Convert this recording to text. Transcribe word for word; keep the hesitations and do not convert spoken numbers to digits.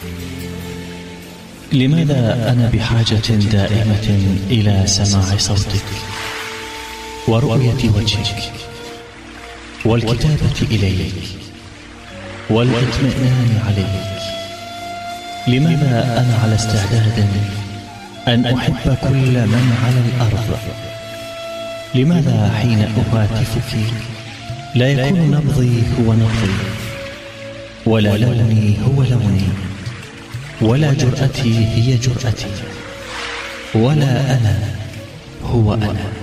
لماذا أنا بحاجة دائمة إلى سماع صوتك ورؤية وجهك والكتابة إليك والاطمئنان عليك؟ لماذا أنا على استعداد أن أحب كل من على الأرض؟ لماذا حين أهاتفك لا يكون نبضي هو نبضي، ولا لوني هو لوني، ولا جرأتي هي جرأتي، ولا أنا هو أنا؟